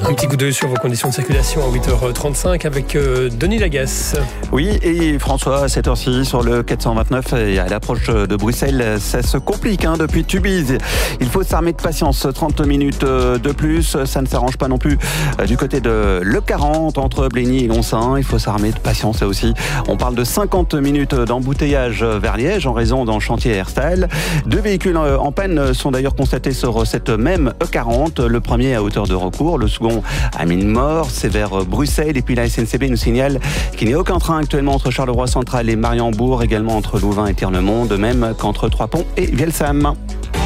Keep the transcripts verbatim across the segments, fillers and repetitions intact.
Un petit coup d'œil sur vos conditions de circulation à huit heures trente-cinq avec euh, Denis Lagasse. Oui, et François, à cette heure-ci, sur le quatre cent vingt-neuf, et à l'approche de Bruxelles, ça se complique hein, depuis Tubize. Il faut s'armer de patience, trente minutes de plus. Ça ne s'arrange pas non plus du côté de l'E quarante, entre Blény et Lonsin. Il faut s'armer de patience, là aussi. On parle de cinquante minutes d'embouteillage vers Liège en raison d'un chantier Herstal. Deux véhicules en panne sont d'ailleurs constatés sur cette même E quarante. Le premier à hauteur de recours, le second à Mine-Mort, c'est vers Bruxelles. Et puis la S N C B nous signale qu'il n'y a aucun train actuellement entre Charleroi Central et Mariembourg, également entre Louvain et Tirlemont, de même qu'entre Trois-Ponts et Vielsam.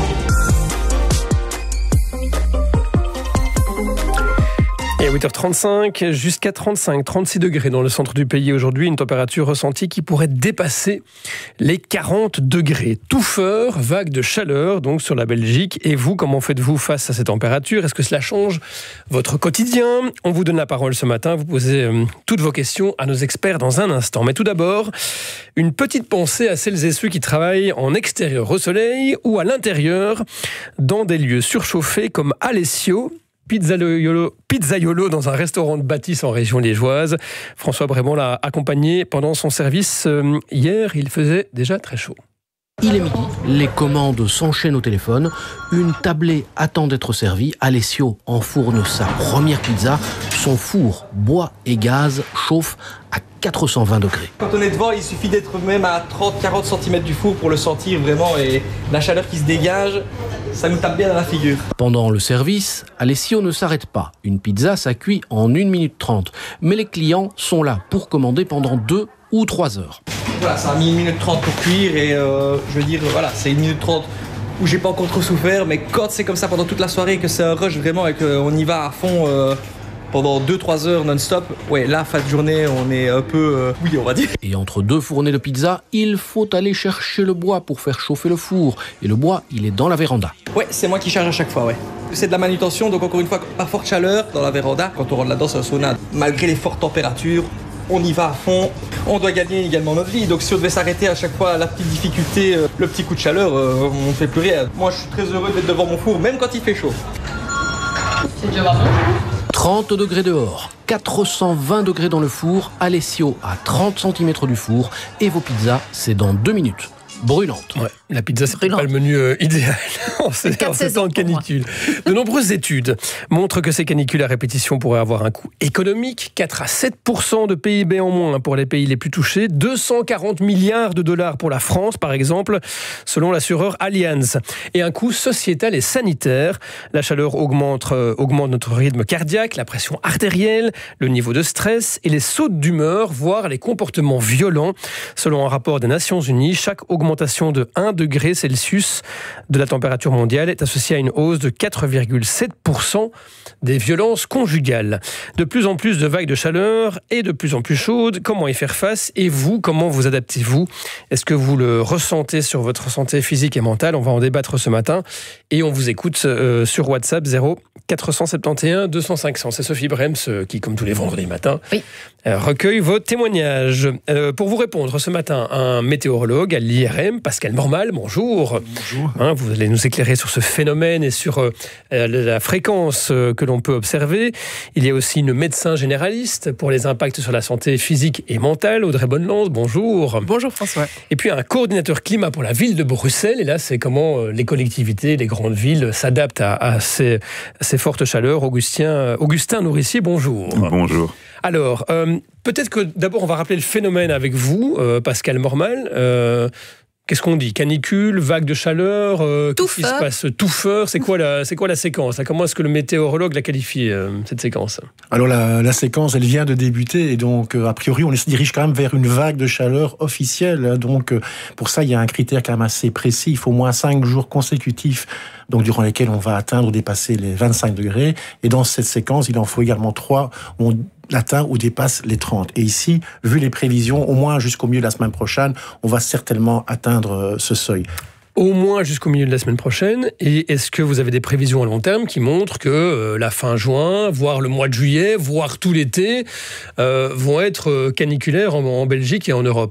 Et à huit heures trente-cinq, jusqu'à trente-cinq, trente-six degrés dans le centre du pays aujourd'hui, une température ressentie qui pourrait dépasser les quarante degrés. Touffeur, vague de chaleur donc sur la Belgique. Et vous, comment faites-vous face à ces températures? Est-ce que cela change votre quotidien? On vous donne la parole ce matin, vous posez euh, toutes vos questions à nos experts dans un instant. Mais tout d'abord, une petite pensée à celles et ceux qui travaillent en extérieur au soleil ou à l'intérieur dans des lieux surchauffés comme Alessio. Pizzaiolo, pizzaiolo dans un restaurant de bâtisse en région liégeoise. François Brémond l'a accompagné pendant son service. Euh, hier, il faisait déjà très chaud. Il est midi, les commandes s'enchaînent au téléphone, une tablée attend d'être servie, Alessio enfourne sa première pizza, son four bois et gaz chauffe à quatre cent vingt degrés. Quand on est devant, il suffit d'être même à trente à quarante centimètres du four pour le sentir vraiment, et la chaleur qui se dégage, ça nous tape bien dans la figure. Pendant le service, Alessio ne s'arrête pas. Une pizza, ça cuit en une minute trente. Mais les clients sont là pour commander pendant deux ou trois heures. Voilà, ça a mis une minute trente pour cuire et euh, je veux dire, voilà, c'est une minute trente où j'ai pas encore trop souffert, mais quand c'est comme ça pendant toute la soirée, que c'est un rush vraiment et qu'on y va à fond euh, pendant deux trois heures non-stop, ouais, là, fin de journée, on est un peu, euh, oui, on va dire. Et entre deux fournées de pizza, il faut aller chercher le bois pour faire chauffer le four. Et le bois, il est dans la véranda. Ouais, c'est moi qui charge à chaque fois, ouais. C'est de la manutention, donc encore une fois, par forte chaleur, dans la véranda, quand on rentre là-dedans, c'est un sauna. Malgré les fortes températures, on y va à fond. On doit gagner également notre vie. Donc si on devait s'arrêter à chaque fois à la petite difficulté, euh, le petit coup de chaleur, euh, on ne fait plus rien. Moi, je suis très heureux d'être devant mon four, même quand il fait chaud. C'est déjà bon. trente degrés dehors, quatre cent vingt degrés dans le four, Alessio à trente centimètres du four. Et vos pizzas, c'est dans deux minutes. Brûlante. Ouais, la pizza, c'est pas le menu euh, idéal en ces temps de canicule. De nombreuses études montrent que ces canicules à répétition pourraient avoir un coût économique, quatre à sept pour cent de P I B en moins pour les pays les plus touchés, deux cent quarante milliards de dollars pour la France, par exemple, selon l'assureur Allianz. Et un coût sociétal et sanitaire. La chaleur augmente, euh, augmente notre rythme cardiaque, la pression artérielle, le niveau de stress et les sautes d'humeur, voire les comportements violents. Selon un rapport des Nations Unies, chaque augmentation Augmentation de un degré Celsius de la température mondiale est associée à une hausse de quatre virgule sept pour cent des violences conjugales. De plus en plus de vagues de chaleur et de plus en plus chaudes. Comment y faire face? Et vous, comment vous adaptez-vous? Est-ce que vous le ressentez sur votre santé physique et mentale? On va en débattre ce matin. Et on vous écoute euh, sur WhatsApp zéro quatre cent soixante et onze deux cents cinq cents. C'est Sophie Brems euh, qui, comme tous les vendredis matins, oui. euh, recueille vos témoignages. Euh, pour vous répondre ce matin, un météorologue à l'I R M, Pascal Mormal, bonjour. Bonjour. Hein, vous allez nous éclairer sur ce phénomène et sur euh, la fréquence euh, que l'on peut observer. Il y a aussi une médecin généraliste pour les impacts sur la santé physique et mentale, Audrey Bonneland, bonjour. Bonjour François. Et puis un coordinateur climat pour la ville de Bruxelles, et là c'est comment euh, les collectivités, les grandes villes s'adaptent à, à ces, ces fortes chaleurs. Augustin, Augustin Nourricier, bonjour. Bonjour. Alors, euh, peut-être que d'abord on va rappeler le phénomène avec vous, euh, Pascal Mormal. Euh, Qu'est-ce qu'on dit? Canicule, vague de chaleur, euh, qu'est-ce qui se passe? Touffeur, c'est quoi la, c'est quoi la séquence? Comment est-ce que le météorologue l'a qualifié, euh, cette séquence? Alors la, la séquence, elle vient de débuter et donc euh, a priori on se dirige quand même vers une vague de chaleur officielle. Donc euh, pour ça il y a un critère quand même assez précis. Il faut au moins cinq jours consécutifs, donc durant lesquels on va atteindre ou dépasser les vingt-cinq degrés. Et dans cette séquence, il en faut également trois où on atteint ou dépasse les trente. Et ici, vu les prévisions, au moins jusqu'au milieu de la semaine prochaine, on va certainement atteindre ce seuil. Au moins jusqu'au milieu de la semaine prochaine. Et est-ce que vous avez des prévisions à long terme qui montrent que euh, la fin juin, voire le mois de juillet, voire tout l'été, euh, vont être caniculaires en, en Belgique et en Europe?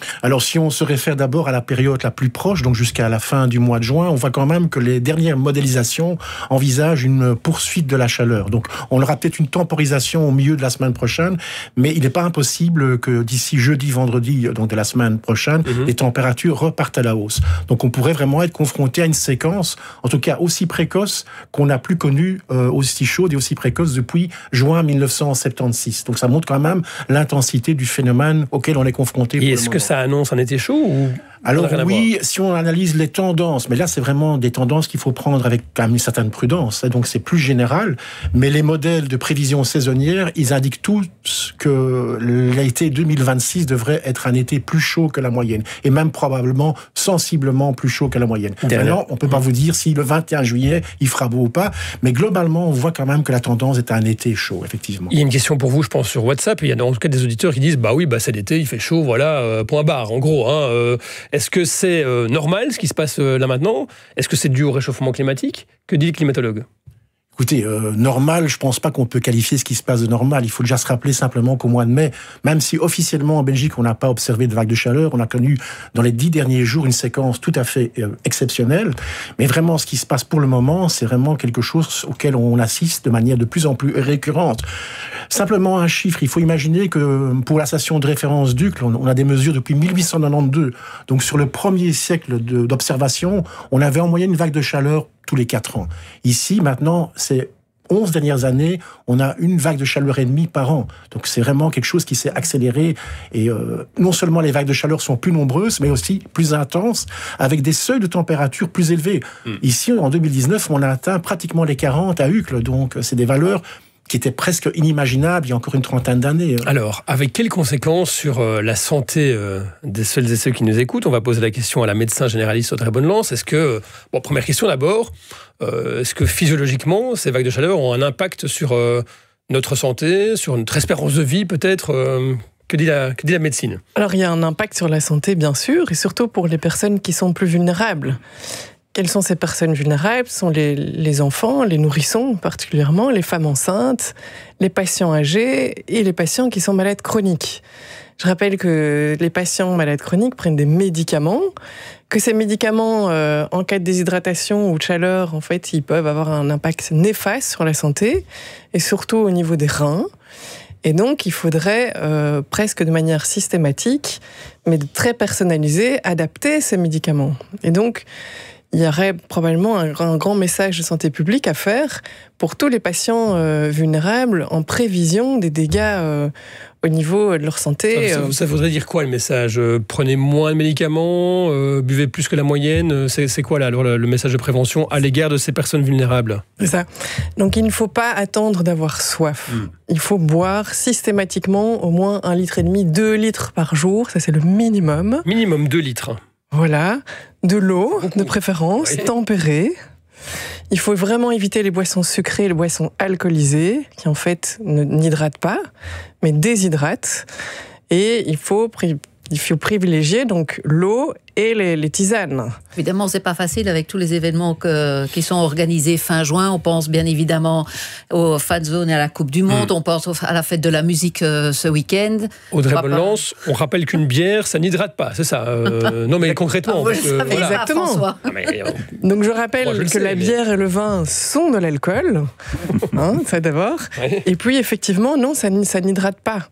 Alors, si on se réfère d'abord à la période la plus proche, donc jusqu'à la fin du mois de juin, on voit quand même que les dernières modélisations envisagent une poursuite de la chaleur. Donc, on aura peut-être une temporisation au milieu de la semaine prochaine, mais il n'est pas impossible que d'ici jeudi, vendredi, donc de la semaine prochaine, mmh. les températures repartent à la hausse. Donc, on pourrait vraiment être confronté à une séquence, en tout cas aussi précoce, qu'on n'a plus connue, euh, aussi chaude et aussi précoce depuis juin mille neuf cent soixante-seize. Donc, ça montre quand même l'intensité du phénomène auquel on est confronté. Et est-ce que ça annonce un été chaud ou... Alors oui, si on analyse les tendances, mais là c'est vraiment des tendances qu'il faut prendre avec quand même une certaine prudence, donc c'est plus général, mais les modèles de prévision saisonnière, ils indiquent tous que l'été deux mille vingt-six devrait être un été plus chaud que la moyenne, et même probablement sensiblement plus chaud que la moyenne. Maintenant, on peut pas vous dire si le vingt et un juillet, il fera beau ou pas, mais globalement, on voit quand même que la tendance est à un été chaud, effectivement. Il y a une question pour vous, je pense, sur WhatsApp, il y a en tout cas des auditeurs qui disent, bah oui, bah c'est l'été, il fait chaud, voilà, euh, point barre, en gros, hein, euh, est-ce que c'est euh, normal ce qui se passe euh, là maintenant? Est-ce que c'est dû au réchauffement climatique? Que dit le climatologue? Écoutez, euh, normal, je pense pas qu'on peut qualifier ce qui se passe de normal. Il faut déjà se rappeler simplement qu'au mois de mai, même si officiellement en Belgique on n'a pas observé de vague de chaleur, on a connu dans les dix derniers jours une séquence tout à fait euh, exceptionnelle. Mais vraiment, ce qui se passe pour le moment, c'est vraiment quelque chose auquel on assiste de manière de plus en plus récurrente. Simplement un chiffre, il faut imaginer que pour la station de référence d'Uccle, on a des mesures depuis mille huit cent quatre-vingt-douze. Donc sur le premier siècle de, d'observation, on avait en moyenne une vague de chaleur tous les quatre ans. Ici, maintenant, ces onze dernières années, on a une vague de chaleur et demie par an. Donc c'est vraiment quelque chose qui s'est accéléré. Et euh, non seulement les vagues de chaleur sont plus nombreuses, mais aussi plus intenses, avec des seuils de température plus élevés. Mmh. Ici, en deux mille dix-neuf, on a atteint pratiquement les quarante à Uccle. Donc c'est des valeurs qui était presque inimaginable il y a encore une trentaine d'années. Alors, avec quelles conséquences sur euh, la santé euh, des celles et ceux qui nous écoutent? On va poser la question à la médecin généraliste Audrey Bonnelance. Est-ce que, bon, première question d'abord, euh, est-ce que physiologiquement, ces vagues de chaleur ont un impact sur euh, notre santé, sur notre espérance de vie peut-être euh, que dit, la, que dit la médecine? Alors, il y a un impact sur la santé, bien sûr, et surtout pour les personnes qui sont plus vulnérables. Quelles sont ces personnes vulnérables? Ce sont les, les enfants, les nourrissons particulièrement, les femmes enceintes, les patients âgés et les patients qui sont malades chroniques. Je rappelle que les patients malades chroniques prennent des médicaments, que ces médicaments, euh, en cas de déshydratation ou de chaleur, en fait, ils peuvent avoir un impact néfaste sur la santé, et surtout au niveau des reins. Et donc, il faudrait euh, presque de manière systématique, mais très personnalisée, adapter ces médicaments. Et donc, il y aurait probablement un, un grand message de santé publique à faire pour tous les patients euh, vulnérables en prévision des dégâts euh, au niveau de leur santé. Ça, ça, ça voudrait dire quoi le message? Prenez moins de médicaments, euh, buvez plus que la moyenne. C'est, c'est quoi là alors le, le message de prévention à l'égard de ces personnes vulnérables? C'est ça. Donc il ne faut pas attendre d'avoir soif. Mm. Il faut boire systématiquement au moins un litre et demi, deux litres par jour. Ça c'est le minimum. Minimum deux litres. Voilà, de l'eau, de préférence, oui. Tempérée. Il faut vraiment éviter les boissons sucrées, les boissons alcoolisées, qui en fait ne, n'hydratent pas, mais déshydratent. Et il faut, il faut privilégier donc l'eau et les, les tisanes. Évidemment, c'est pas facile avec tous les événements que, qui sont organisés fin juin. On pense bien évidemment aux fan zones et à la Coupe du Monde. Mmh. On pense à la fête de la musique euh, ce week-end. Audrey Bonnelance, on rappelle qu'une bière, ça n'hydrate pas, c'est ça euh, non, mais concrètement. Ah, que, voilà. Exactement. Ah, mais, euh, Donc je rappelle Moi, je que sais, la mais... bière et le vin sont de l'alcool, hein, ça d'abord. Ouais. Et puis effectivement, non, ça, ça n'hydrate pas.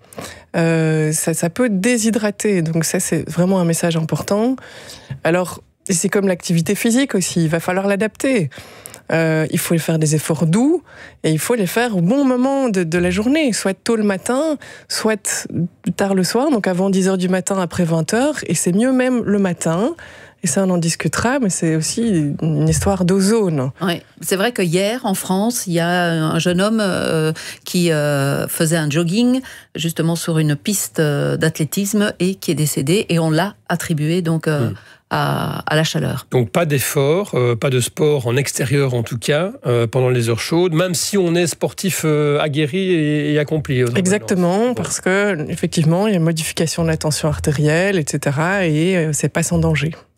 Euh, ça, ça peut déshydrater. Donc ça, c'est vraiment un message important. Alors, c'est comme l'activité physique aussi, il va falloir l'adapter. Euh, il faut faire des efforts doux et il faut les faire au bon moment de, de la journée, soit tôt le matin, soit tard le soir, donc avant dix heures du matin, après vingt heures, et c'est mieux même le matin. Et ça, on en discutera, mais c'est aussi une histoire d'ozone. Oui, c'est vrai que hier, en France, il y a un jeune homme euh, qui euh, faisait un jogging, justement sur une piste d'athlétisme, et qui est décédé, et on l'a attribué donc euh, mmh. à, à la chaleur. Donc pas d'effort, euh, pas de sport en extérieur en tout cas, euh, pendant les heures chaudes, même si on est sportif euh, aguerri et, et accompli. Exactement, parce que effectivement, il y a une modification de la tension artérielle, et cetera, et euh, c'est pas sans danger.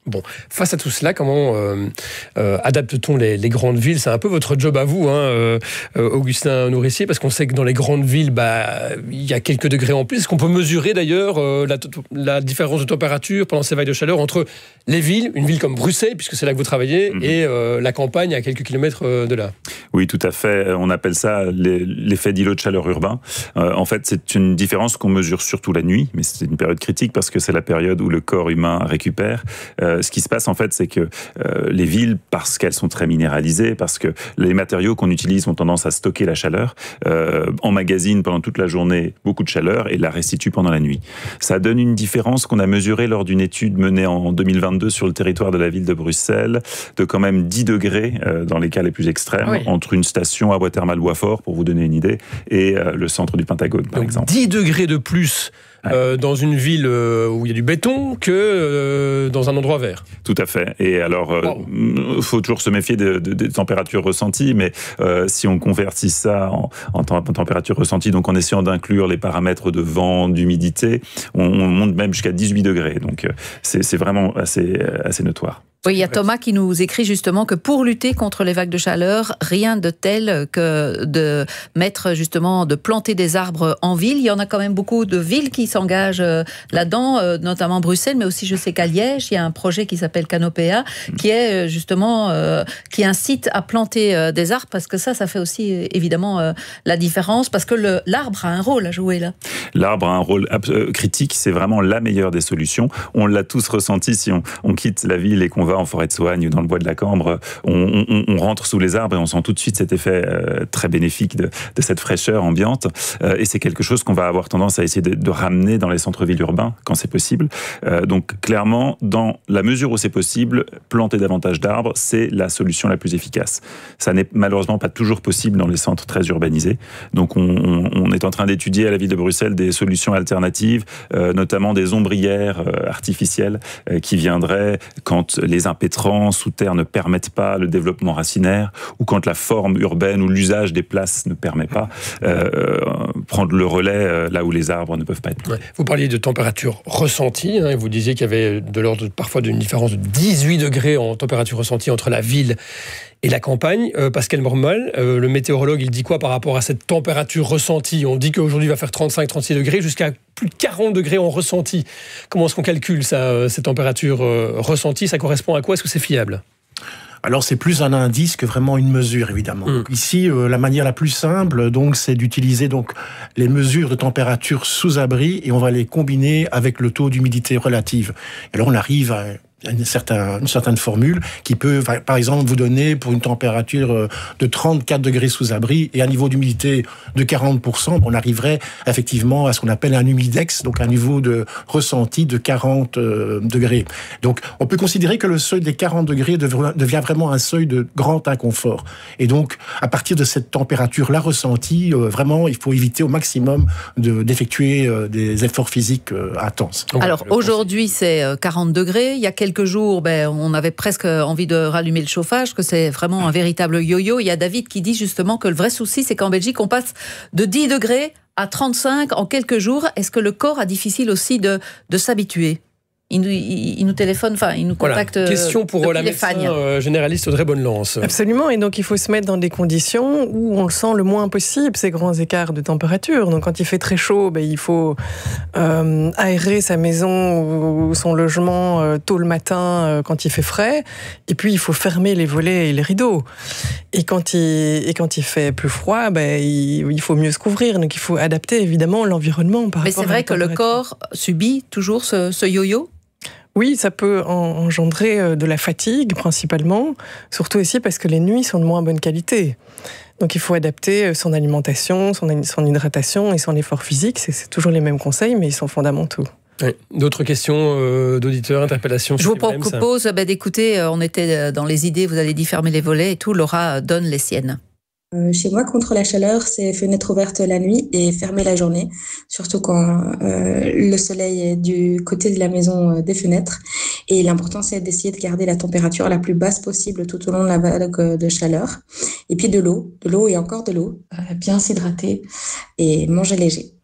Bon, face à tout cela, comment euh, euh, adapte-t-on les, les grandes villes? C'est un peu votre job à vous, hein, euh, Augustin Nourricier, parce qu'on sait que dans les grandes villes, bah, il y a quelques degrés en plus. Est-ce qu'on peut mesurer d'ailleurs euh, la, la différence de température pendant ces vagues de chaleur entre les villes, une ville comme Bruxelles, puisque c'est là que vous travaillez, mmh. et euh, la campagne à quelques kilomètres de là? Oui, tout à fait. On appelle ça les, l'effet d'îlot de chaleur urbain. Euh, en fait, c'est une différence qu'on mesure surtout la nuit, mais c'est une période critique parce que c'est la période où le corps humain récupère. Euh, ce qui se passe, en fait, c'est que euh, les villes, parce qu'elles sont très minéralisées, parce que les matériaux qu'on utilise ont tendance à stocker la chaleur, euh, emmagasinent pendant toute la journée beaucoup de chaleur et la restituent pendant la nuit. Ça donne une différence qu'on a mesurée lors d'une étude menée en deux mille vingt-deux sur le territoire de la ville de Bruxelles, de quand même dix degrés euh, dans les cas les plus extrêmes, oui. entre une station à bois thermal Boisfort, pour vous donner une idée, et euh, le centre du Pentagone, par Donc, exemple. dix degrés de plus Euh, dans une ville euh, où il y a du béton que euh, dans un endroit vert. Tout à fait. Et alors, il euh, faut toujours se méfier des de, de températures ressenties, mais euh, si on convertit ça en, en, en température ressentie, donc en essayant d'inclure les paramètres de vent, d'humidité, on, on monte même jusqu'à dix-huit degrés. Donc, euh, c'est, c'est vraiment assez, assez notoire. Oui, il y a Thomas qui nous écrit justement que pour lutter contre les vagues de chaleur, rien de tel que de mettre justement, de planter des arbres en ville. Il y en a quand même beaucoup de villes qui s'engagent là-dedans, notamment Bruxelles, mais aussi je sais qu'à Liège, il y a un projet qui s'appelle Canopéa, qui est justement, euh, qui incite à planter euh, des arbres, parce que ça, ça fait aussi évidemment euh, la différence, parce que le, l'arbre a un rôle à jouer là. L'arbre a un rôle euh, critique, c'est vraiment la meilleure des solutions. On l'a tous ressenti si on, on quitte la ville et qu'on va en forêt de Soigne ou dans le bois de la Cambre, on, on, on rentre sous les arbres et on sent tout de suite cet effet euh, très bénéfique de, de cette fraîcheur ambiante. Euh, et c'est quelque chose qu'on va avoir tendance à essayer de, de ramener dans les centres-villes urbains quand c'est possible. Euh, donc clairement, dans la mesure où c'est possible, planter davantage d'arbres, c'est la solution la plus efficace. Ça n'est malheureusement pas toujours possible dans les centres très urbanisés. Donc on, on, on est en train d'étudier à la ville de Bruxelles des solutions alternatives, euh, notamment des ombrières euh, artificielles euh, qui viendraient quand les impétrants sous terre ne permettent pas le développement racinaire, ou quand la forme urbaine ou l'usage des places ne permet pas, euh, prendre le relais euh, là où les arbres ne peuvent pas être. Ouais. Vous parliez de température ressentie, hein, et vous disiez qu'il y avait de l'ordre parfois d'une différence de dix-huit degrés en température ressentie entre la ville et la campagne. Euh, Pascal Mormal, euh, le météorologue, il dit quoi par rapport à cette température ressentie? On dit qu'aujourd'hui il va faire trente-cinq à trente-six degrés, jusqu'à plus de quarante degrés en ressenti. Comment est-ce qu'on calcule ça, euh, cette température euh, ressentie? Ça correspond à quoi? Est-ce que c'est fiable? Alors c'est plus un indice que vraiment une mesure, évidemment. Mmh. Ici, euh, la manière la plus simple, donc, c'est d'utiliser donc les mesures de température sous abri et on va les combiner avec le taux d'humidité relative. Et là, on arrive à une certaine, une certaine formule qui peut, par exemple, vous donner pour une température de trente-quatre degrés sous abri et un niveau d'humidité de quarante pour cent, on arriverait effectivement à ce qu'on appelle un humidex, donc un niveau de ressenti de quarante degrés. Donc, on peut considérer que le seuil des quarante degrés devient vraiment un seuil de grand inconfort. Et donc, à partir de cette température-là ressentie, vraiment, il faut éviter au maximum de, d'effectuer des efforts physiques intenses. Alors, aujourd'hui, c'est quarante degrés. Il y a quelques quelques jours, ben, on avait presque envie de rallumer le chauffage, que c'est vraiment un véritable yo-yo. Il y a David qui dit justement que le vrai souci, c'est qu'en Belgique, on passe de dix degrés à trente-cinq en quelques jours. Est-ce que le corps a difficile aussi de, de s'habituer ? Il nous, il, il nous téléphone, enfin, il nous contacte. Voilà. Question pour la médecin euh, généraliste Audrey Bonnelance. Absolument, et donc il faut se mettre dans des conditions où on le sent le moins possible, ces grands écarts de température. Donc quand il fait très chaud, ben, il faut euh, aérer sa maison ou son logement euh, tôt le matin euh, quand il fait frais, et puis il faut fermer les volets et les rideaux. Et quand il, et quand il fait plus froid, ben, il, il faut mieux se couvrir, donc il faut adapter évidemment l'environnement par Mais rapport à c'est vrai que le corps subit toujours ce, ce yo-yo ? Oui, ça peut engendrer de la fatigue principalement, surtout aussi parce que les nuits sont de moins bonne qualité. Donc il faut adapter son alimentation, son, son hydratation et son effort physique. C'est, c'est toujours les mêmes conseils, mais ils sont fondamentaux. Oui. D'autres questions euh, d'auditeurs, interpellations? Je vous propose bah, d'écouter, on était dans les idées, vous avez dit fermer les volets et tout, Laura donne les siennes. Euh, chez moi, contre la chaleur, c'est fenêtre ouverte la nuit et fermer la journée, surtout quand euh, le soleil est du côté de la maison euh, des fenêtres. Et l'important, c'est d'essayer de garder la température la plus basse possible tout au long de la vague de chaleur. Et puis de l'eau, de l'eau et encore de l'eau, euh, bien s'hydrater et manger léger.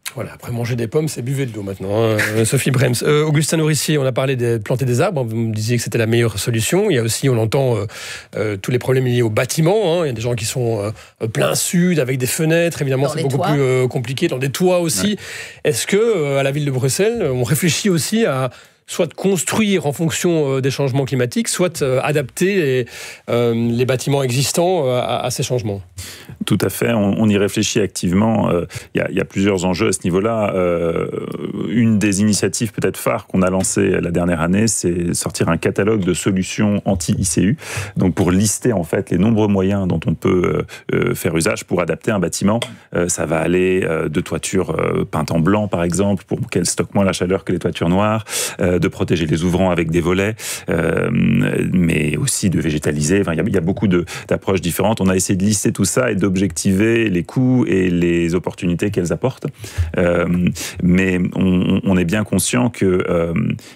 Voilà, après manger des pommes, c'est buvez de l'eau maintenant. Hein. Sophie Brems. Euh, Augustin Nourricier, on a parlé de planter des arbres. Vous me disiez que c'était la meilleure solution. Il y a aussi, on entend, euh, euh, tous les problèmes liés au bâtiment. Hein. Il y a des gens qui sont euh, plein sud, avec des fenêtres. Évidemment, dans c'est beaucoup toits. plus euh, compliqué. Dans des toits aussi. Ouais. Est-ce que, euh, à la ville de Bruxelles, on réfléchit aussi à soit de construire en fonction euh, des changements climatiques, soit euh, adapter les, euh, les bâtiments existants euh, à, à ces changements? Tout à fait, on, on y réfléchit activement. Il euh, y, y a plusieurs enjeux à ce niveau-là. Euh, une des initiatives peut-être phares qu'on a lancées la dernière année, c'est sortir un catalogue de solutions anti-I C U, donc pour lister en fait les nombreux moyens dont on peut euh, faire usage pour adapter un bâtiment. Euh, ça va aller euh, de toitures euh, peintes en blanc, par exemple, pour qu'elles stockent moins la chaleur que les toitures noires, euh, de protéger les ouvrants avec des volets, euh, mais aussi de végétaliser. Enfin, il y, y a beaucoup de, d'approches différentes. On a essayé de lister tout ça et d'objectiver les coûts et les opportunités qu'elles apportent. Euh, mais on, on est bien conscient que euh,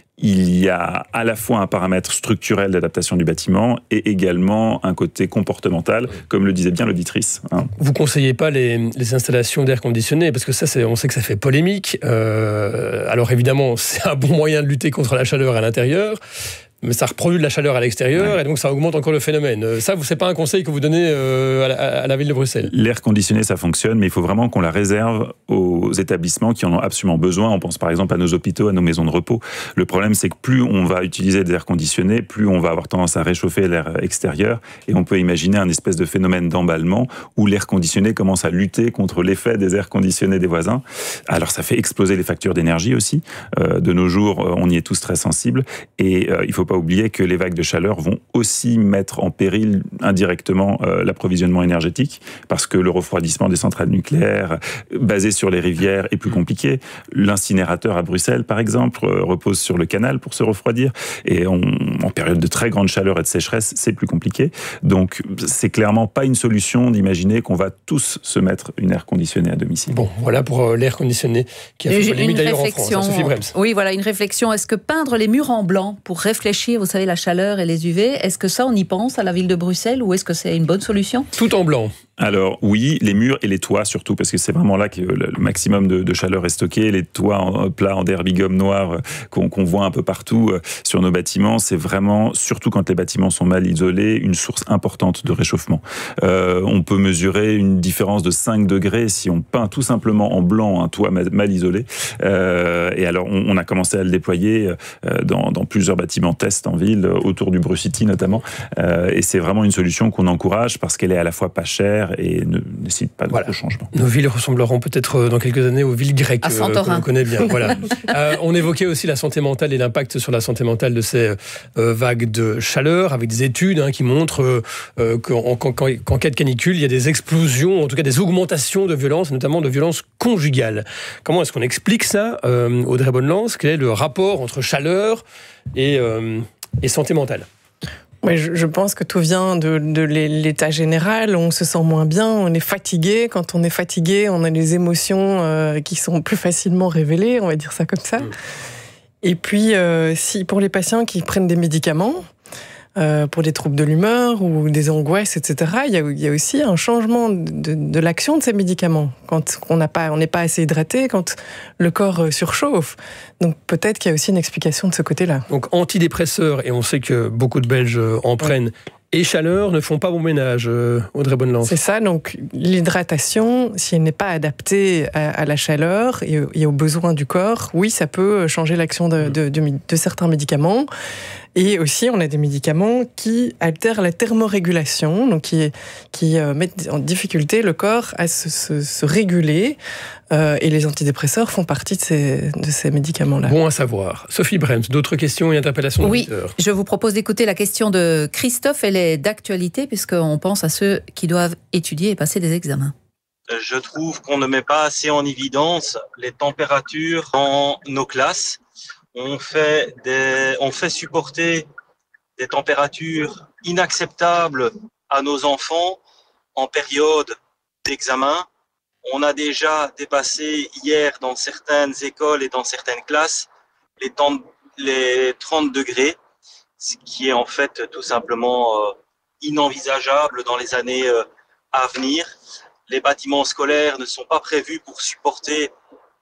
il y a à la fois un paramètre structurel d'adaptation du bâtiment et également un côté comportemental, comme le disait bien l'auditrice. Hein. Vous ne conseillez pas les, les installations d'air conditionné, parce que ça, c'est, on sait que ça fait polémique. Euh, alors évidemment, c'est un bon moyen de lutter contre la chaleur à l'intérieur, mais ça reproduit de la chaleur à l'extérieur, ouais. Et donc ça augmente encore le phénomène. Ça, c'est pas un conseil que vous donnez euh, à, la, à la ville de Bruxelles? L'air conditionné, ça fonctionne, mais il faut vraiment qu'on la réserve aux établissements qui en ont absolument besoin. On pense par exemple à nos hôpitaux, à nos maisons de repos. Le problème, c'est que plus on va utiliser des airs conditionnés, plus on va avoir tendance à réchauffer l'air extérieur, et on peut imaginer un espèce de phénomène d'emballement où l'air conditionné commence à lutter contre l'effet des airs conditionnés des voisins. Alors ça fait exploser les factures d'énergie aussi. Euh, de nos jours, on y est tous très sensibles, et euh, il faut pas oublier que les vagues de chaleur vont aussi mettre en péril indirectement euh, l'approvisionnement énergétique, parce que le refroidissement des centrales nucléaires basé sur les rivières est plus compliqué. L'incinérateur à Bruxelles, par exemple, euh, repose sur le canal pour se refroidir, et on, en période de très grande chaleur et de sécheresse, c'est plus compliqué. Donc c'est clairement pas une solution d'imaginer qu'on va tous se mettre une air conditionnée à domicile. Bon, voilà pour euh, l'air conditionné qui a fait polémique d'ailleurs en France. Hein, Sophie Brems. Oui, voilà, une réflexion. Est-ce que peindre les murs en blanc pour réfléchir, vous savez, la chaleur et les U V, est-ce que ça, on y pense à la ville de Bruxelles, ou est-ce que c'est une bonne solution? Tout en blanc. Alors oui, les murs et les toits surtout, parce que c'est vraiment là que le maximum de, de chaleur est stocké. Les toits en, plats en derby-gomme noir qu'on, qu'on voit un peu partout sur nos bâtiments, c'est vraiment, surtout quand les bâtiments sont mal isolés, une source importante de réchauffement. Euh, on peut mesurer une différence de cinq degrés si on peint tout simplement en blanc un toit mal, mal isolé. Euh, et alors on, on a commencé à le déployer dans, dans plusieurs bâtiments test en ville, autour du Brucity notamment. Euh, et c'est vraiment une solution qu'on encourage parce qu'elle est à la fois pas chère et ne nécessite pas de voilà. gros changements. Nos villes ressembleront peut-être dans quelques années aux villes grecques euh, que l'on connaît bien. Voilà. euh, on évoquait aussi la santé mentale et l'impact sur la santé mentale de ces euh, vagues de chaleur, avec des études hein, qui montrent euh, qu'en, qu'en, qu'en cas de canicule, il y a des explosions, en tout cas des augmentations de violence, notamment de violence conjugale. Comment est-ce qu'on explique ça, euh, Audrey Bonnelands? Quel est le rapport entre chaleur et, euh, et santé mentale? Oui, je pense que tout vient de, de l'état général. On se sent moins bien, on est fatigué. Quand on est fatigué, on a des émotions euh, qui sont plus facilement révélées, on va dire ça comme ça. Mmh. Et puis, euh, si pour les patients qui prennent des médicaments, euh, pour des troubles de l'humeur ou des angoisses, et cetera, il y a, il y a aussi un changement de, de l'action de ces médicaments. Quand on n'a pas, on n'est pas assez hydraté, quand le corps surchauffe. Donc peut-être qu'il y a aussi une explication de ce côté-là. Donc antidépresseurs, et on sait que beaucoup de Belges en prennent, et chaleur ne font pas bon ménage, Audrey Bonnelands. C'est ça, donc l'hydratation, si elle n'est pas adaptée à, à la chaleur et, et aux besoins du corps, oui, ça peut changer l'action de, de, de, de certains médicaments. Et aussi, on a des médicaments qui altèrent la thermorégulation, donc qui, qui euh, mettent en difficulté le corps à se, se, se réguler. Euh, et les antidépresseurs font partie de ces, de ces médicaments-là. Bon à savoir. Sophie Brems, d'autres questions et interpellations Oui, je vous propose d'écouter la question de Christophe. Elle est d'actualité, puisqu'on pense à ceux qui doivent étudier et passer des examens. Je trouve qu'on ne met pas assez en évidence les températures dans nos classes. On fait, des, on fait supporter des températures inacceptables à nos enfants en période d'examen. On a déjà dépassé hier dans certaines écoles et dans certaines classes les, temps, les trente degrés, ce qui est en fait tout simplement euh, inenvisageable dans les années euh, à venir. Les bâtiments scolaires ne sont pas prévus pour supporter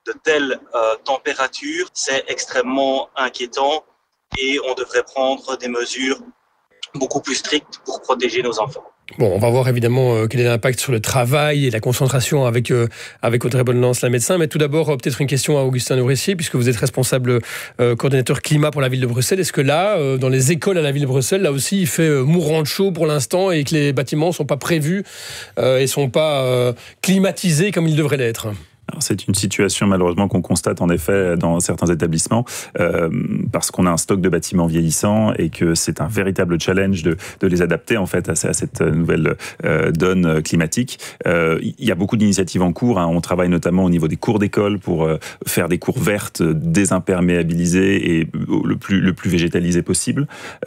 de telles euh, températures, c'est extrêmement inquiétant et on devrait prendre des mesures beaucoup plus strictes pour protéger nos enfants. Bon, on va voir évidemment euh, quel est l'impact sur le travail et la concentration avec euh, avec Audrey Bonelance, la médecin. Mais tout d'abord, euh, peut-être une question à Augustin Nourricier, puisque vous êtes responsable euh, coordinateur climat pour la ville de Bruxelles. Est-ce que là, euh, dans les écoles à la ville de Bruxelles, là aussi, il fait euh, mourant de chaud pour l'instant et que les bâtiments sont pas prévus euh, et sont pas euh, climatisés comme ils devraient l'être ? Alors, c'est une situation malheureusement qu'on constate en effet dans certains établissements euh, parce qu'on a un stock de bâtiments vieillissants et que c'est un véritable challenge de, de les adapter en fait à, à cette nouvelle euh, donne climatique. Euh, il y a beaucoup d'initiatives en cours. Hein. On travaille notamment au niveau des cours d'école pour euh, faire des cours vertes, désimperméabilisées et le plus le plus végétalisées possible.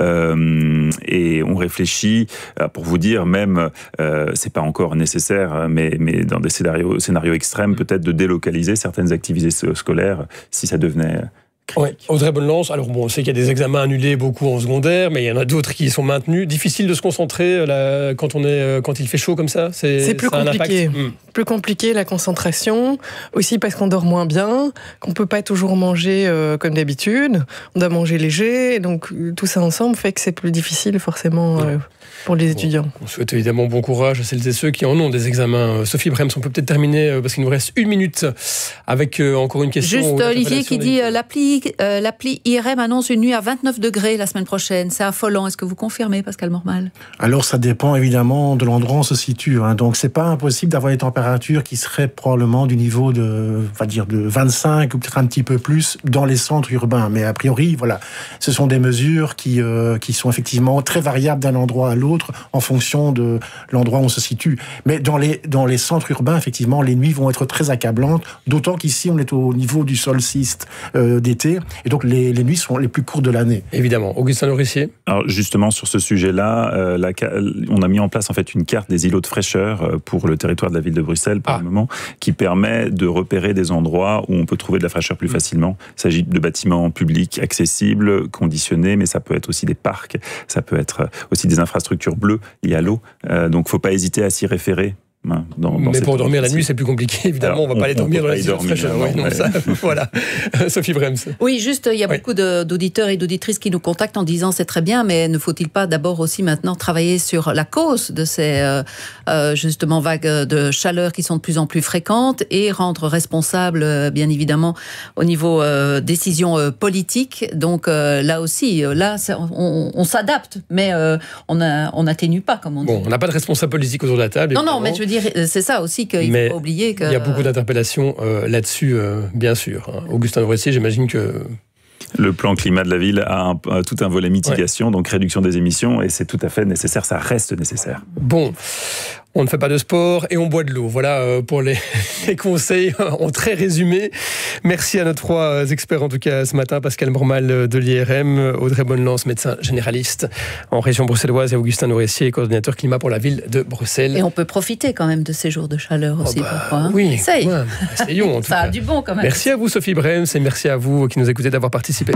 Euh, et on réfléchit, pour vous dire, même euh, c'est pas encore nécessaire, mais mais dans des scénarios scénarios extrêmes, peut-être de délocaliser certaines activités scolaires si ça devenait Ouais, Audrey Bonelance, alors bon, on sait qu'il y a des examens annulés beaucoup en secondaire, mais il y en a d'autres qui sont maintenus. Difficile de se concentrer là, quand, on est, quand il fait chaud comme ça. C'est, c'est plus ça compliqué. Mmh. Plus compliqué la concentration, aussi parce qu'on dort moins bien, qu'on peut pas toujours manger euh, comme d'habitude, on doit manger léger, donc tout ça ensemble fait que c'est plus difficile forcément euh, pour les étudiants. Bon, on souhaite évidemment bon courage à celles et ceux qui en ont des examens. Sophie Brems, on peut peut-être terminer parce qu'il nous reste une minute avec euh, encore une question. Juste Olivier qui dit euh, l'appli Euh, l'appli I R M annonce une nuit à vingt-neuf degrés la semaine prochaine. C'est affolant. Est-ce que vous confirmez, Pascal Mormal ? Alors, ça dépend évidemment de l'endroit où on se situe. Hein. Donc, c'est pas impossible d'avoir des températures qui seraient probablement du niveau de, on va dire, de vingt-cinq ou peut-être un petit peu plus dans les centres urbains. Mais a priori, voilà, ce sont des mesures qui euh, qui sont effectivement très variables d'un endroit à l'autre en fonction de l'endroit où on se situe. Mais dans les dans les centres urbains, effectivement, les nuits vont être très accablantes. D'autant qu'ici, on est au niveau du solstice euh, d'été. Et donc, les, les nuits sont les plus courtes de l'année. Évidemment. Augustin Nourricier ? Alors, justement, sur ce sujet-là, euh, la, on a mis en place, en fait, une carte des îlots de fraîcheur pour le territoire de la ville de Bruxelles, pour ah. le moment, qui permet de repérer des endroits où on peut trouver de la fraîcheur plus mmh. facilement. Il s'agit de bâtiments publics accessibles, conditionnés, mais ça peut être aussi des parcs, ça peut être aussi des infrastructures bleues liées à l'eau. Euh, donc, il ne faut pas hésiter à s'y référer. Dans, dans mais pour dormir la nuit, c'est plus compliqué, évidemment. Alors, on ne va pas aller dormir dans la fraîcheur. Oui, non, ça, voilà. Sophie Brems. Oui, juste, il y a oui. beaucoup de, d'auditeurs et d'auditrices qui nous contactent en disant c'est très bien, mais ne faut-il pas d'abord aussi maintenant travailler sur la cause de ces euh, euh, justement vagues de chaleur qui sont de plus en plus fréquentes et rendre responsable, euh, bien évidemment, au niveau euh, décision euh, politique. Donc euh, là aussi, euh, là, on, on s'adapte, mais euh, on n'atténue pas, comme on dit. Bon, on n'a pas de responsable politique autour de la table. Non, non, mais je veux dire, c'est ça aussi qu'il ne faut pas oublier. Que... Il y a beaucoup d'interpellations euh, là-dessus, euh, bien sûr. Hein. Augustin Nourricier, j'imagine que... Le plan climat de la ville a, un, a tout un volet mitigation, ouais. donc réduction des émissions, et c'est tout à fait nécessaire, ça reste nécessaire. Bon, on ne fait pas de sport et on boit de l'eau. Voilà euh, pour les, les conseils en très résumé. Merci à nos trois experts, en tout cas ce matin, Pascal Mormal de l'I R M, Audrey Bonelance, médecin généraliste en région bruxelloise, et Augustin Nourricier, coordinateur climat pour la ville de Bruxelles. Et on peut profiter quand même de ces jours de chaleur aussi, oh bah, pourquoi hein oui, Essaye. Ouais, essayons en tout Ça cas. a du bon quand même. Merci à vous Sophie Brems et merci à vous qui nous écoutez d'avoir participé.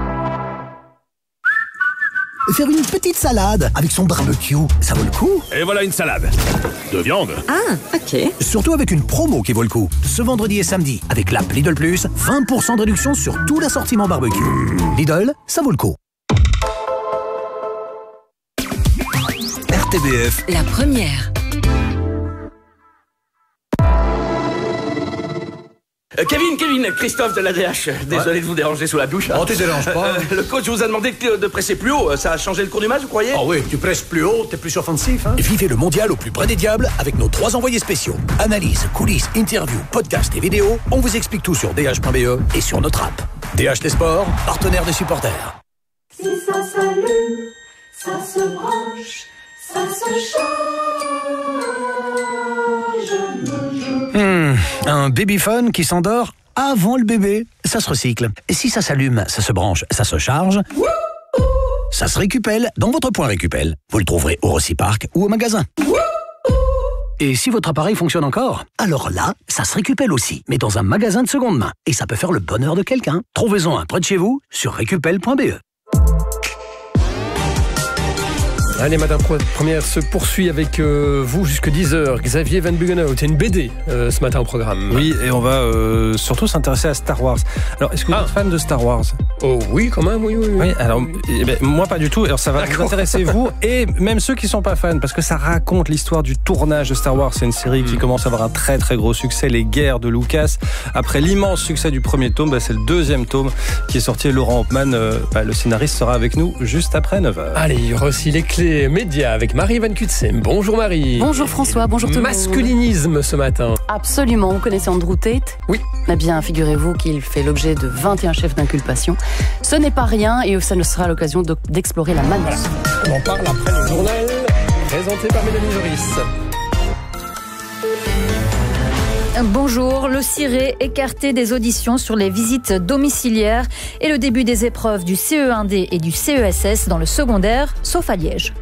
Faire une petite salade avec son barbecue, ça vaut le coup. Et voilà une salade de viande. Ah, ok. Surtout avec une promo qui vaut le coup. Ce vendredi et samedi, avec l'app Lidl Plus, vingt pour cent de réduction sur tout l'assortiment barbecue. Mmh. Lidl, ça vaut le coup. R T B F. La première. Euh, Kevin, Kevin, Christophe de l'A D H. Désolé ouais. de vous déranger sous la douche. Oh, tu déranges pas. Euh, le coach vous a demandé de presser plus haut. Ça a changé le cours du match, vous croyez? Oh oui, tu presses plus haut, t'es plus offensif. Hein. Vivez le mondial au plus près des diables avec nos trois envoyés spéciaux. Analyse, coulisses, interviews, podcasts et vidéos. On vous explique tout sur d h point b e et sur notre app. D H des sports, partenaire des supporters. Si ça s'allume, ça se branche, ça se charge. Hmm, un babyphone qui s'endort avant le bébé, ça se recycle. Et si ça s'allume, ça se branche, ça se charge, ça se récupère dans votre point Récupel. Vous le trouverez au Reciparc ou au magasin. Et si votre appareil fonctionne encore, alors là, ça se récupère aussi, mais dans un magasin de seconde main. Et ça peut faire le bonheur de quelqu'un. Trouvez-en un près de chez vous sur récupel point b e. Allez, Madame Première se poursuit avec euh, vous jusqu'à dix heures. Xavier Van Buggenhout, une B D euh, ce matin au programme. Oui, et on va euh, surtout s'intéresser à Star Wars. Alors, est-ce que vous ah. êtes fan de Star Wars ? Oh oui, quand même, oui, oui. Oui, oui alors, eh ben, moi pas du tout. Alors, ça va D'accord. vous intéresser, vous, et même ceux qui sont pas fans, parce que ça raconte l'histoire du tournage de Star Wars. C'est une série mmh. qui commence à avoir un très très gros succès, les guerres de Lucas. Après l'immense succès du premier tome, bah, c'est le deuxième tome qui est sorti. Laurent Hopman, euh, bah, le scénariste, sera avec nous juste après neuf heures. Allez, il y aura aussi les clés médias avec Marie Van Kutsem. Bonjour Marie. Bonjour François, bonjour tout le monde. Masculinisme ce matin. Absolument, vous connaissez Andrew Tate ? Oui. Eh bien, figurez-vous qu'il fait l'objet de vingt et un chefs d'inculpation. Ce n'est pas rien et ça ne sera l'occasion d'explorer la manus. On en parle après le journal présenté par Mélanie Joris. Bonjour, le ciré écarté des auditions sur les visites domiciliaires et le début des épreuves du C E un D et du C E S S dans le secondaire, sauf à Liège.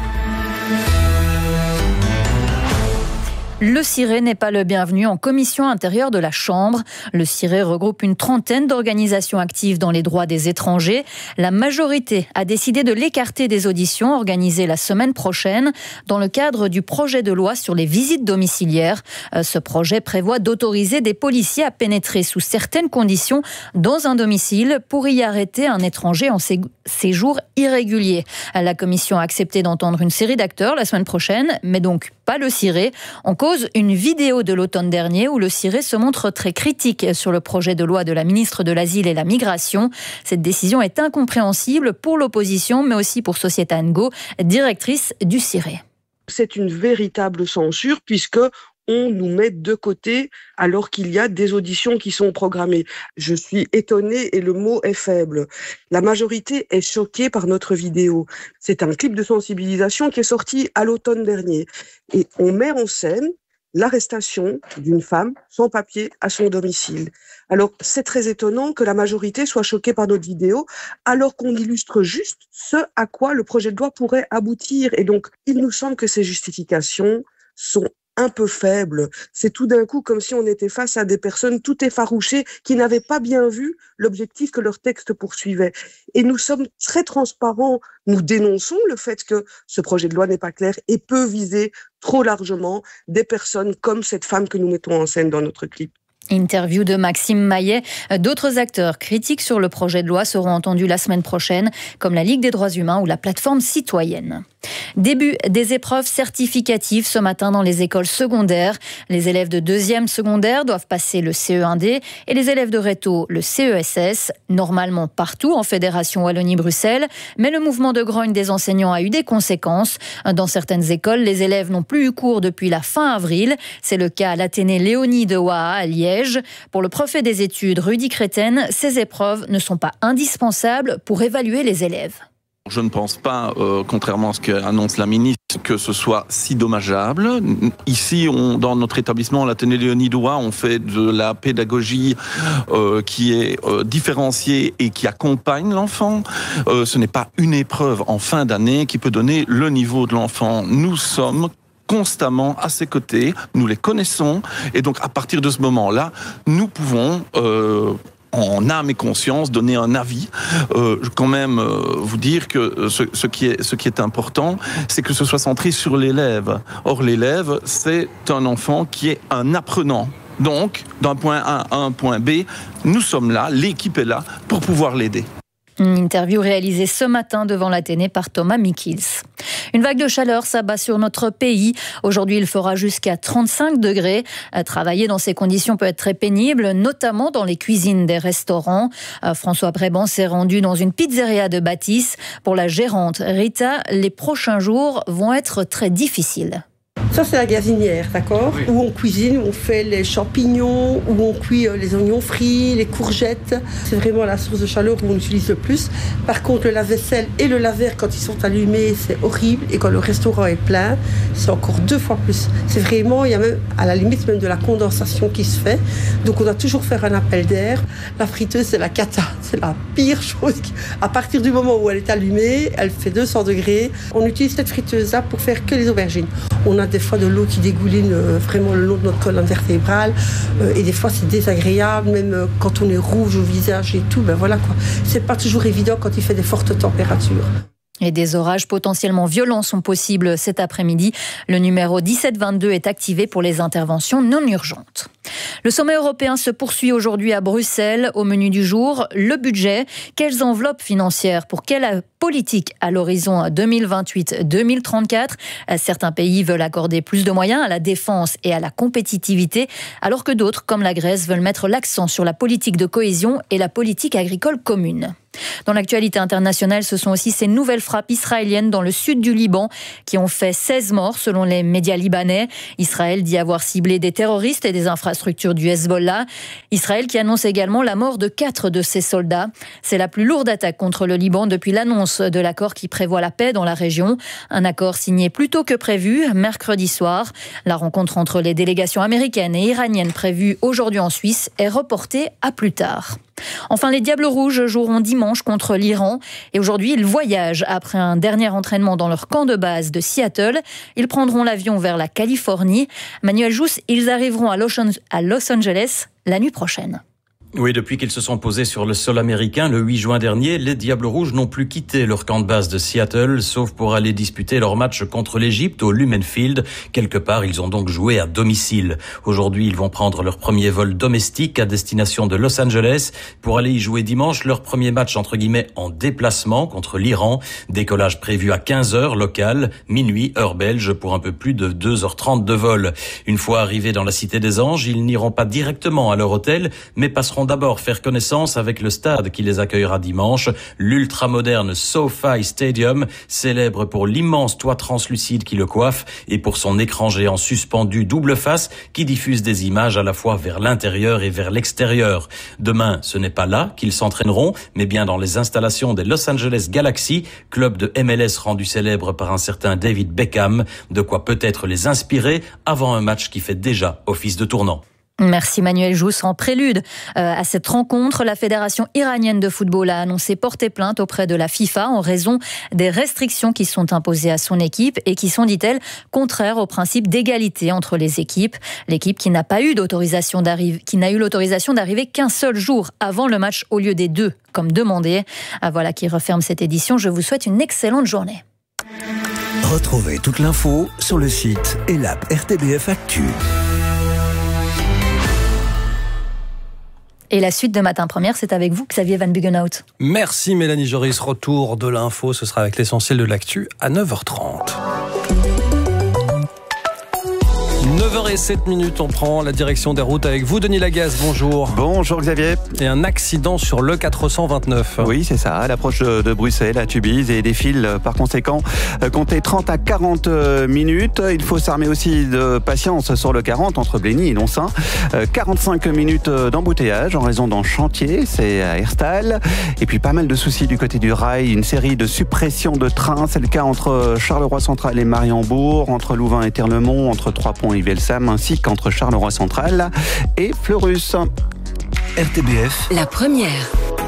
Le ciré n'est pas le bienvenu en commission intérieure de la Chambre. Le ciré regroupe une trentaine d'organisations actives dans les droits des étrangers. La majorité a décidé de l'écarter des auditions organisées la semaine prochaine dans le cadre du projet de loi sur les visites domiciliaires. Ce projet prévoit d'autoriser des policiers à pénétrer sous certaines conditions dans un domicile pour y arrêter un étranger en séjour irrégulier. La commission a accepté d'entendre une série d'acteurs la semaine prochaine, mais donc pas le ciré. En cause, une vidéo de l'automne dernier où le ciré se montre très critique sur le projet de loi de la ministre de l'Asile et la Migration. Cette décision est incompréhensible pour l'opposition, mais aussi pour Société Ngo, directrice du ciré. C'est une véritable censure puisque on nous met de côté alors qu'il y a des auditions qui sont programmées. Je suis étonnée et le mot est faible. La majorité est choquée par notre vidéo. C'est un clip de sensibilisation qui est sorti à l'automne dernier. Et on met en scène l'arrestation d'une femme sans papier à son domicile. Alors, c'est très étonnant que la majorité soit choquée par notre vidéo, alors qu'on illustre juste ce à quoi le projet de loi pourrait aboutir. Et donc, il nous semble que ces justifications sont un peu faible. C'est tout d'un coup comme si on était face à des personnes tout effarouchées qui n'avaient pas bien vu l'objectif que leur texte poursuivait. Et nous sommes très transparents. Nous dénonçons le fait que ce projet de loi n'est pas clair et peut viser trop largement des personnes comme cette femme que nous mettons en scène dans notre clip. Interview de Maxime Maillet. D'autres acteurs critiques sur le projet de loi seront entendus la semaine prochaine, comme la Ligue des droits humains ou la plateforme citoyenne. Début des épreuves certificatives ce matin dans les écoles secondaires. Les élèves de deuxième secondaire doivent passer le C E un D et les élèves de réto le C E S S, normalement partout en Fédération Wallonie-Bruxelles. Mais le mouvement de grogne des enseignants a eu des conséquences. Dans certaines écoles, les élèves n'ont plus eu cours depuis la fin avril. C'est le cas à l'Athénée Léonie de Waha à Liège. Pour le préfet des études, Rudy Créten, ces épreuves ne sont pas indispensables pour évaluer les élèves. Je ne pense pas, euh, contrairement à ce qu'annonce la ministre, que ce soit si dommageable. Ici, on, dans notre établissement, l'Athénée Léonie de Waha, on fait de la pédagogie euh, qui est euh, différenciée et qui accompagne l'enfant. Euh, ce n'est pas une épreuve en fin d'année qui peut donner le niveau de l'enfant. Nous sommes constamment à ses côtés, nous les connaissons, et donc à partir de ce moment-là, nous pouvons... Euh, en âme et conscience, donner un avis. Euh, quand même, euh, vous dire que ce, ce, qui est, ce qui est important, c'est que ce soit centré sur l'élève. Or, l'élève, c'est un enfant qui est un apprenant. Donc, d'un point A à un point B, nous sommes là, l'équipe est là, pour pouvoir l'aider. Une interview réalisée ce matin devant l'Athénée par Thomas Mikils. Une vague de chaleur s'abat sur notre pays. Aujourd'hui, il fera jusqu'à trente-cinq degrés. Travailler dans ces conditions peut être très pénible, notamment dans les cuisines des restaurants. François Bréban s'est rendu dans une pizzeria de Bâtisse. Pour la gérante Rita, les prochains jours vont être très difficiles. Ça, c'est la gazinière, d'accord ? Oui. Où on cuisine, où on fait les champignons, où on cuit les oignons frits, les courgettes. C'est vraiment la source de chaleur où on utilise le plus. Par contre, le lave-vaisselle et le lave-verre, quand ils sont allumés, c'est horrible. Et quand le restaurant est plein, c'est encore deux fois plus. C'est vraiment, il y a même, à la limite, même de la condensation qui se fait. Donc, on doit toujours faire un appel d'air. La friteuse, c'est la cata. C'est la pire chose. À partir du moment où elle est allumée, elle fait deux cents degrés. On utilise cette friteuse-là pour faire que les aubergines. On a des fois de l'eau qui dégouline vraiment le long de notre colonne vertébrale euh, et des fois c'est désagréable, même euh, quand on est rouge au visage et tout, ben voilà quoi. C'est pas toujours évident quand il fait des fortes températures. Et des orages potentiellement violents sont possibles cet après-midi. Le numéro dix-sept vingt-deux est activé pour les interventions non urgentes. Le sommet européen se poursuit aujourd'hui à Bruxelles. Au menu du jour, le budget. Quelles enveloppes financières pour quelle politique à l'horizon deux mille vingt-huit deux mille trente-quatre? Certains pays veulent accorder plus de moyens à la défense et à la compétitivité, alors que d'autres, comme la Grèce, veulent mettre l'accent sur la politique de cohésion et la politique agricole commune. Dans l'actualité internationale, ce sont aussi ces nouvelles frappes israéliennes dans le sud du Liban qui ont fait seize morts selon les médias libanais. Israël dit avoir ciblé des terroristes et des infrastructures du Hezbollah. Israël qui annonce également la mort de quatre de ses soldats. C'est la plus lourde attaque contre le Liban depuis l'annonce de l'accord qui prévoit la paix dans la région. Un accord signé plus tôt que prévu, mercredi soir. La rencontre entre les délégations américaines et iraniennes prévue aujourd'hui en Suisse est reportée à plus tard. Enfin, les Diables Rouges joueront dimanche contre l'Iran. Et aujourd'hui, ils voyagent après un dernier entraînement dans leur camp de base de Seattle. Ils prendront l'avion vers la Californie. Manuel Jousse, ils arriveront à Los Angeles la nuit prochaine. Oui, depuis qu'ils se sont posés sur le sol américain le huit juin dernier, les Diables Rouges n'ont plus quitté leur camp de base de Seattle, sauf pour aller disputer leur match contre l'Égypte au Lumen Field. Quelque part, ils ont donc joué à domicile. Aujourd'hui, ils vont prendre leur premier vol domestique à destination de Los Angeles pour aller y jouer dimanche leur premier match entre guillemets en déplacement contre l'Iran. Décollage prévu à quinze heures local, minuit heure belge pour un peu plus de deux heures trente de vol. Une fois arrivés dans la Cité des Anges, ils n'iront pas directement à leur hôtel, mais passeront d'abord faire connaissance avec le stade qui les accueillera dimanche, l'ultramoderne SoFi Stadium, célèbre pour l'immense toit translucide qui le coiffe et pour son écran géant suspendu double face qui diffuse des images à la fois vers l'intérieur et vers l'extérieur. Demain, ce n'est pas là qu'ils s'entraîneront, mais bien dans les installations des Los Angeles Galaxy, club de M L S rendu célèbre par un certain David Beckham, de quoi peut-être les inspirer avant un match qui fait déjà office de tournant. Merci Manuel Jousse. En prélude euh, à cette rencontre, la Fédération iranienne de football a annoncé porter plainte auprès de la FIFA en raison des restrictions qui sont imposées à son équipe et qui sont, dit-elle, contraires au principe d'égalité entre les équipes. L'équipe qui n'a pas eu d'autorisation d'arriver, qui n'a eu l'autorisation d'arriver qu'un seul jour avant le match au lieu des deux, comme demandé. Ah, voilà qui referme cette édition. Je vous souhaite une excellente journée. Retrouvez toute l'info sur le site et l'app R T B F Actu. Et la suite de Matin Première, c'est avec vous, Xavier Van Buggenhout. Merci Mélanie Joris. Retour de l'info, ce sera avec l'essentiel de l'actu à neuf heures trente. neuf heures zéro sept, on prend la direction des routes avec vous, Denis Lagasse, bonjour. Bonjour Xavier. Et un accident sur le quatre cent vingt-neuf. Oui, c'est ça, à l'approche de Bruxelles, à Tubize, et des files, par conséquent, comptez trente à quarante minutes. Il faut s'armer aussi de patience sur le quarante, entre Blény et Loncin. quarante-cinq minutes d'embouteillage en raison d'un chantier, c'est à Herstal. Et puis pas mal de soucis du côté du rail, une série de suppressions de trains. C'est le cas entre Charleroi Central et Mariembourg, entre Louvain et Terlemont, entre Trois-Ponts et Velsam, ainsi qu'entre Charleroi Central et Fleurus. R T B F, la première.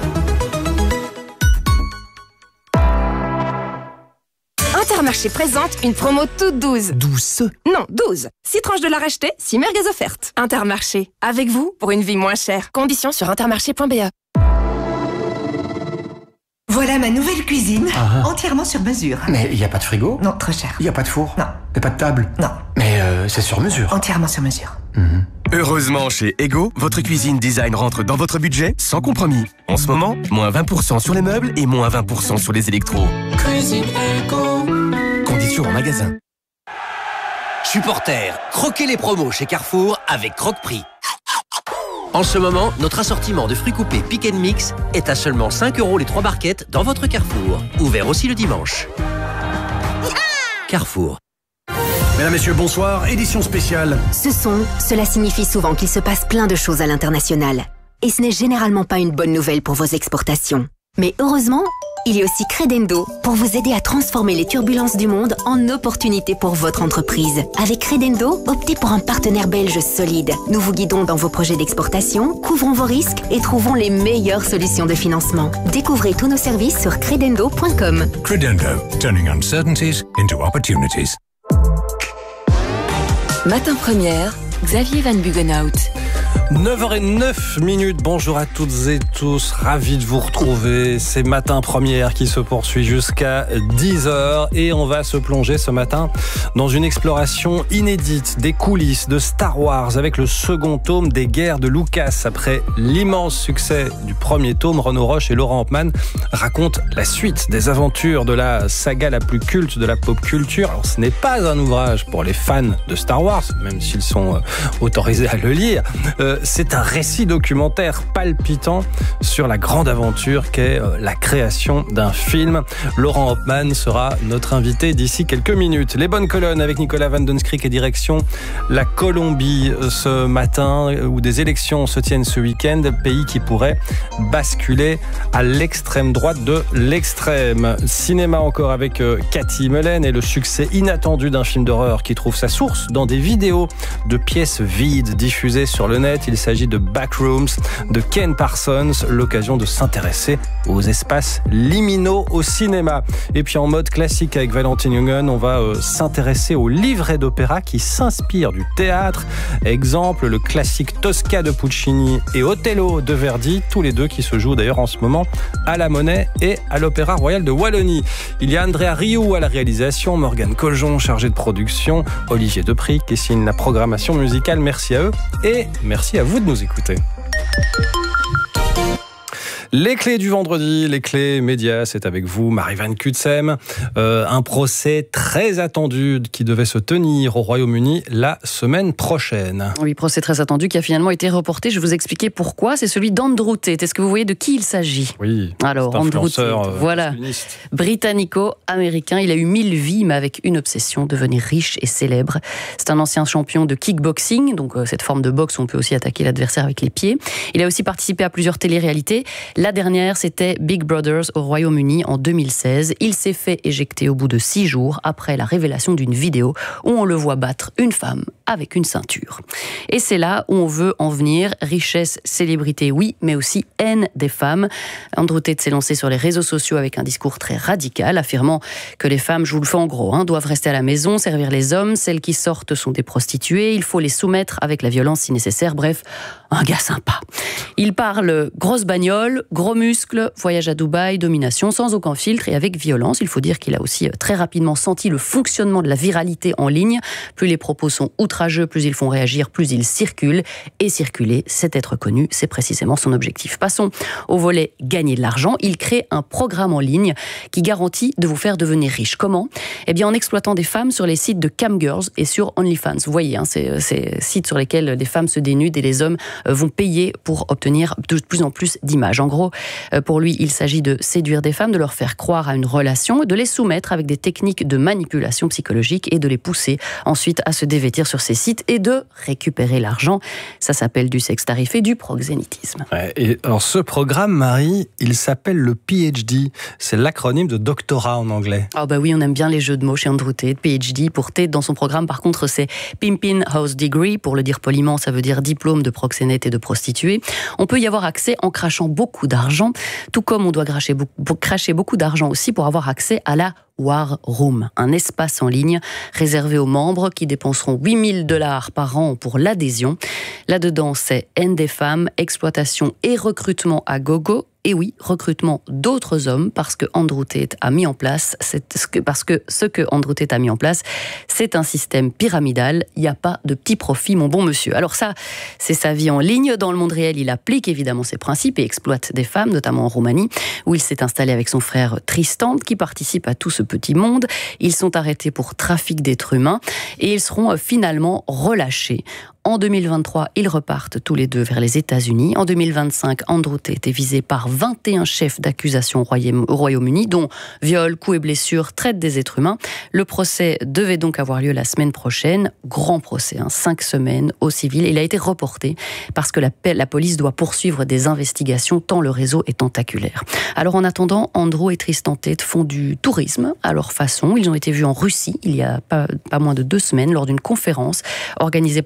Intermarché présente une promo toute douze. Douce? Non, douze. six tranches de la racheter, six merguez offertes. Intermarché, avec vous pour une vie moins chère. Conditions sur intermarché point b e. Voilà ma nouvelle cuisine, Ah. entièrement sur mesure. Mais il n'y a pas de frigo? Non, trop cher. Il n'y a pas de four? Non. Et pas de table? Non. Mais euh, c'est sur mesure. Entièrement sur mesure. Heureusement, chez Ego, votre cuisine design rentre dans votre budget sans compromis. En ce moment, moins vingt pour cent sur les meubles et moins vingt pour cent sur les électros. Cuisine Ego. Conditions en magasin. Supporters, croquez les promos chez Carrefour avec Croque-Prix. En ce moment, notre assortiment de fruits coupés Pick and Mix est à seulement cinq euros les trois barquettes dans votre Carrefour. Ouvert aussi le dimanche. Carrefour. Mesdames, Messieurs, bonsoir. Édition spéciale. Ce son, cela signifie souvent qu'il se passe plein de choses à l'international. Et ce n'est généralement pas une bonne nouvelle pour vos exportations. Mais heureusement, il y a aussi Credendo pour vous aider à transformer les turbulences du monde en opportunités pour votre entreprise. Avec Credendo, optez pour un partenaire belge solide. Nous vous guidons dans vos projets d'exportation, couvrons vos risques et trouvons les meilleures solutions de financement. Découvrez tous nos services sur credendo point com. Credendo, turning uncertainties into opportunities. Matin Première, Xavier Van Buggenhout. neuf heures zéro neuf minutes, bonjour à toutes et tous, ravi de vous retrouver. C'est Matin Première qui se poursuit jusqu'à dix heures et on va se plonger ce matin dans une exploration inédite des coulisses de Star Wars avec le second tome des guerres de Lucas. Après l'immense succès du premier tome, Renaud Roche et Laurent Hampman racontent la suite des aventures de la saga la plus culte de la pop culture. Alors ce n'est pas un ouvrage pour les fans de Star Wars, même s'ils sont autorisés à le lire. Euh, c'est un récit documentaire palpitant sur la grande aventure qu'est la création d'un film. Laurent Hampman sera notre invité d'ici quelques minutes. Les bonnes colonnes avec Nicolas Van Donskriek et direction la Colombie ce matin, où des élections se tiennent ce week-end, pays qui pourrait basculer à l'extrême droite de l'extrême. Cinéma encore avec Cathy Mellen et le succès inattendu d'un film d'horreur qui trouve sa source dans des vidéos de pièces vides diffusées sur le net. Il s'agit de Backrooms de Ken Parsons, l'occasion de s'intéresser aux espaces liminaux au cinéma. Et puis en mode classique avec Valentine Jungen, on va euh, s'intéresser au livret d'opéra qui s'inspire du théâtre. Exemple, le classique Tosca de Puccini et Othello de Verdi, tous les deux qui se jouent d'ailleurs en ce moment à la Monnaie et à l'Opéra Royal de Wallonie. Il y a Andrea Rioux à la réalisation, Morgane Coljon chargé de production, Olivier Depry qui signe la programmation musicale. Merci à eux et merci à vous de nous écouter. Les clés du vendredi, les clés médias, c'est avec vous, Marie-Van Kutsem. Euh, un procès très attendu qui devait se tenir au Royaume-Uni la semaine prochaine. Oui, procès très attendu qui a finalement été reporté. Je vais vous expliquer pourquoi. C'est celui d'Andrew Tate. Est-ce que vous voyez de qui il s'agit? Oui, alors Andrew Tate, euh, voilà, britannico-américain. Il a eu mille vies, mais avec une obsession, devenir riche et célèbre. C'est un ancien champion de kickboxing, donc euh, cette forme de boxe où on peut aussi attaquer l'adversaire avec les pieds. Il a aussi participé à plusieurs téléréalités. La dernière, c'était Big Brothers au Royaume-Uni en deux mille seize. Il s'est fait éjecter au bout de six jours après la révélation d'une vidéo où on le voit battre une femme avec une ceinture. Et c'est là où on veut en venir. Richesse, célébrité, oui, mais aussi haine des femmes. Andrew Tate s'est lancé sur les réseaux sociaux avec un discours très radical, affirmant que les femmes, je vous le fais en gros, hein, doivent rester à la maison, servir les hommes. Celles qui sortent sont des prostituées. Il faut les soumettre avec la violence si nécessaire. Bref, un gars sympa. Il parle grosse bagnole, gros muscles, voyage à Dubaï, domination, sans aucun filtre et avec violence. Il faut dire qu'il a aussi très rapidement senti le fonctionnement de la viralité en ligne. Plus les propos sont outrageux, plus ils font réagir, plus ils circulent. Et circuler, c'est être connu, c'est précisément son objectif. Passons au volet gagner de l'argent. Il crée un programme en ligne qui garantit de vous faire devenir riche. Comment ? Eh bien, en exploitant des femmes sur les sites de Camgirls et sur OnlyFans. Vous voyez, hein, ces, ces sites sur lesquels des femmes se dénudent et les hommes vont payer pour obtenir de plus en plus d'images. En gros, pour lui, il s'agit de séduire des femmes, de leur faire croire à une relation, de les soumettre avec des techniques de manipulation psychologique et de les pousser ensuite à se dévêtir sur ces sites et de récupérer l'argent. Ça s'appelle du sexe tarifé, du proxénétisme. Ouais, et alors ce programme, Marie, il s'appelle le P H D. C'est l'acronyme de doctorat en anglais. Ah oh bah oui, on aime bien les jeux de mots chez Andrew Tate. P H D pour Tate dans son programme, par contre, c'est Pimpin' House Degree. Pour le dire poliment, ça veut dire diplôme de proxénète et de prostituée. On peut y avoir accès en crachant beaucoup d'argent, tout comme on doit cracher beaucoup, cracher beaucoup d'argent aussi pour avoir accès à la War Room, un espace en ligne réservé aux membres qui dépenseront huit mille dollars par an pour l'adhésion. Là-dedans, c'est haine des femmes, exploitation et recrutement à gogo. Et oui, recrutement d'autres hommes, parce que Andrew Tate a mis en place, c'est ce que, parce que ce que Andrew Tate a mis en place, c'est un système pyramidal. Il n'y a pas de petit profit, mon bon monsieur. Alors ça, c'est sa vie en ligne. Dans le monde réel, il applique évidemment ses principes et exploite des femmes, notamment en Roumanie, où il s'est installé avec son frère Tristan, qui participe à tout ce petit monde. Ils sont arrêtés pour trafic d'êtres humains et ils seront finalement relâchés. En deux mille vingt-trois, ils repartent tous les deux vers les États-Unis. En deux mille vingt-cinq, Andrew Tate est visé par vingt et un chefs d'accusation au Royaume-Uni, dont viol, coups et blessures, traite des êtres humains. Le procès devait donc avoir lieu la semaine prochaine. Grand procès, hein, cinq semaines au civil. Il a été reporté parce que la, la police doit poursuivre des investigations tant le réseau est tentaculaire. Alors en attendant, Andrew et Tristan Tate font du tourisme à leur façon. Ils ont été vus en Russie il y a pas, pas moins de deux semaines lors d'une conférence organisée par le Kremlin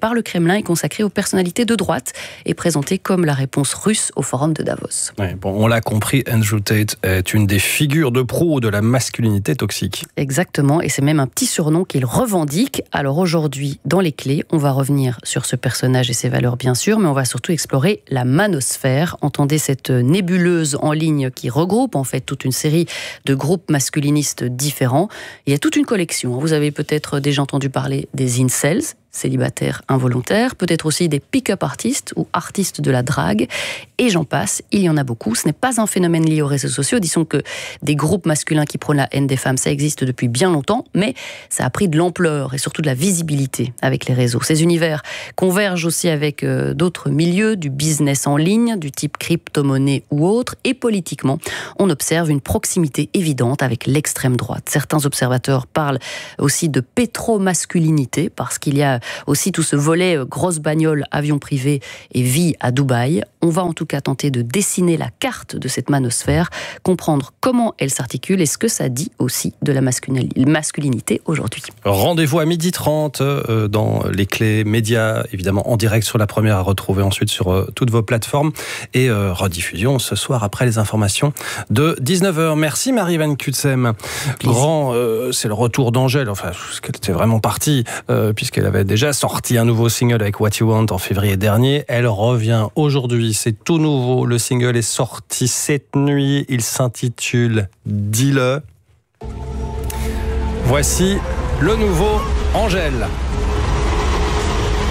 Kremlin est consacré aux personnalités de droite et présenté comme la réponse russe au forum de Davos. Ouais, bon, on l'a compris, Andrew Tate est une des figures de proue de la masculinité toxique. Exactement, et c'est même un petit surnom qu'il revendique. Alors aujourd'hui, dans les clés, on va revenir sur ce personnage et ses valeurs bien sûr, mais on va surtout explorer la manosphère. Entendez cette nébuleuse en ligne qui regroupe en fait toute une série de groupes masculinistes différents. Il y a toute une collection. Vous avez peut-être déjà entendu parler des incels, célibataires involontaires, peut-être aussi des pick-up artistes ou artistes de la drague, et j'en passe, il y en a beaucoup. Ce n'est pas un phénomène lié aux réseaux sociaux, disons que des groupes masculins qui prônent la haine des femmes, ça existe depuis bien longtemps, mais ça a pris de l'ampleur et surtout de la visibilité avec les réseaux. Ces univers convergent aussi avec euh, d'autres milieux, du business en ligne, du type crypto-monnaie ou autre, et politiquement, on observe une proximité évidente avec l'extrême droite. Certains observateurs parlent aussi de pétromasculinité, parce qu'il y a aussi tout ce volet grosse bagnole, avion privé et vie à Dubaï. On va en tout cas tenter de dessiner la carte de cette manosphère, comprendre comment elle s'articule et ce que ça dit aussi de la masculinité aujourd'hui. Rendez-vous à midi trente euh, dans les clés médias, évidemment en direct sur la première, à retrouver ensuite sur euh, toutes vos plateformes, et euh, rediffusion ce soir après les informations de dix-neuf heures. Merci Marie Van Cutsem. Grand, euh, c'est le retour d'Angèle, enfin, parce qu'elle était vraiment partie, euh, puisqu'elle avait déjà sorti un nouveau single avec What You Want en février dernier. Elle revient aujourd'hui, c'est tout nouveau. Le single est sorti cette nuit. Il s'intitule Dis-le. Voici le nouveau Angèle.